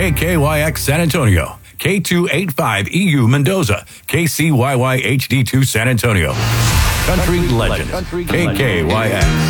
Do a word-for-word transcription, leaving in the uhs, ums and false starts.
K K Y X San Antonio, K two eighty-five E U Mendoza, K C Y Y H D two San Antonio. Country Legend, K K Y X.